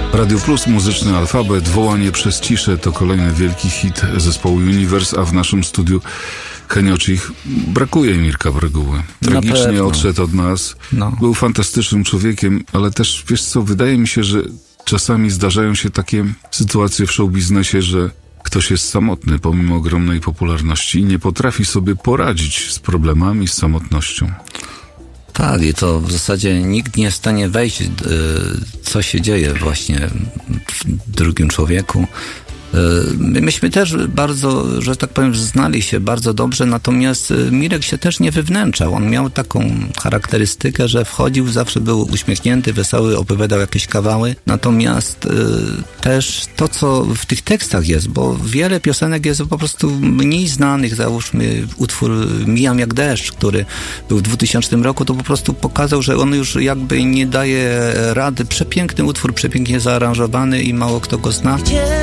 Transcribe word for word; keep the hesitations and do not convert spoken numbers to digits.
Radio Plus, muzyczny alfabet, Wołanie przez ciszę to kolejny wielki hit zespołu Universe, a w naszym studiu Heniocich brakuje Mirka Breguły. Tragicznie odszedł od nas. No. Był fantastycznym człowiekiem, ale też, wiesz co, wydaje mi się, że czasami zdarzają się takie sytuacje w showbiznesie, że ktoś jest samotny pomimo ogromnej popularności i nie potrafi sobie poradzić z problemami, z samotnością. Tak, i to w zasadzie nikt nie jest w stanie wejść, co się dzieje właśnie w drugim człowieku. Myśmy też bardzo, że tak powiem, znali się bardzo dobrze, natomiast Mirek się też nie wywnętrzał. On miał taką charakterystykę, że wchodził, zawsze był uśmiechnięty, wesoły, opowiadał jakieś kawały. Natomiast y, też to, co w tych tekstach jest, bo wiele piosenek jest po prostu mniej znanych. Załóżmy utwór Mijam jak deszcz, który był w dwutysięcznym roku, to po prostu pokazał, że on już jakby nie daje rady. Przepiękny utwór, przepięknie zaaranżowany i mało kto go zna.